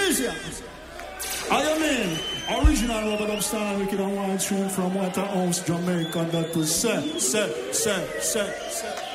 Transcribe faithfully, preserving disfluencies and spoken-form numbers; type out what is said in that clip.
Easy. I mean, original Robert Upstar and Wicked and Wild Tune from Waterhouse, Jamaica. That was set, set, set, set, set.